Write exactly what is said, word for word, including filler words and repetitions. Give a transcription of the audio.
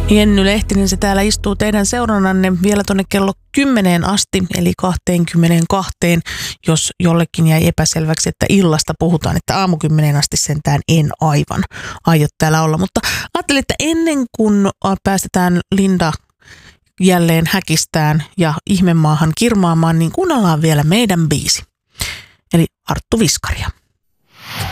Jenny Lehtinen, se täällä istuu teidän seurannanne vielä tuonne kello kymmeneen asti, eli kaksikymmentäkaksi, jos jollekin jäi epäselväksi, että illasta puhutaan, että aamukymmeneen asti sentään en aivan aio täällä olla. Mutta ajattelin, että ennen kuin päästetään Linda jälleen häkistään ja ihmemaahan kirmaamaan, niin kuunnellaan vielä meidän biisi, eli Arttu Viskaria.